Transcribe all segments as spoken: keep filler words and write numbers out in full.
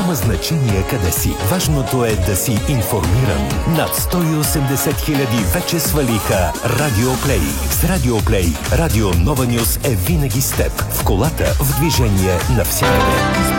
Няма значение къде си. Важното е да си информиран. Над сто и осемдесет хиляди вече свалиха Радио Плей. С Радио Плей, Радио Нова Нюз е винаги с теб. В колата, в движение, навсякъде.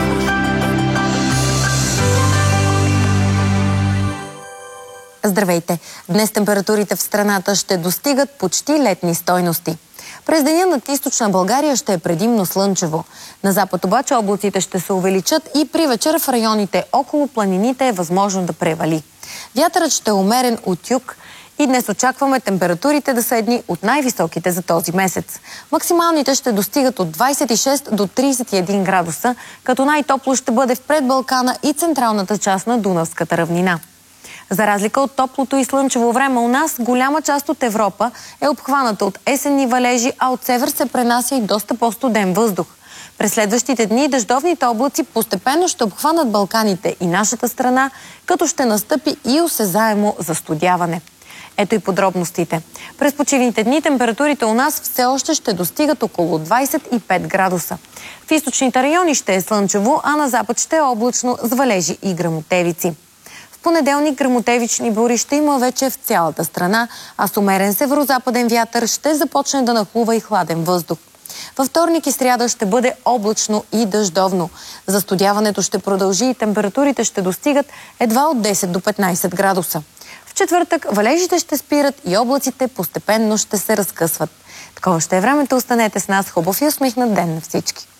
Здравейте! Днес температурите в страната ще достигат почти летни стойности. През деня над източна България ще е предимно слънчево. На запад обаче облаците ще се увеличат и при вечер в районите около планините е възможно да превали. Вятърът ще е умерен от юг и днес очакваме температурите да са едни от най-високите за този месец. Максималните ще достигат от двадесет и шест до тридесет и един градуса, като най-топло ще бъде в предбалкана и централната част на Дунавската равнина. За разлика от топлото и слънчево време у нас, голяма част от Европа е обхваната от есенни валежи, а от север се пренася и доста по-студен въздух. През следващите дни дъждовните облаци постепенно ще обхванат Балканите и нашата страна, като ще настъпи и осезаемо застудяване. Ето и подробностите. През почивните дни температурите у нас все още ще достигат около двадесет и пет градуса. В източните райони ще е слънчево, а на запад ще е облачно с валежи и гръмотевици. В понеделник гръмотевични бури ще има вече в цялата страна, а с умерен северо-западен вятър ще започне да нахлува и хладен въздух. Във вторник и сряда ще бъде облачно и дъждовно. Застудяването ще продължи и температурите ще достигат едва от десет до петнадесет градуса. В четвъртък валежите ще спират и облаците постепенно ще се разкъсват. Такова ще е времето. Останете с нас. Хубав и усмихнат ден на всички!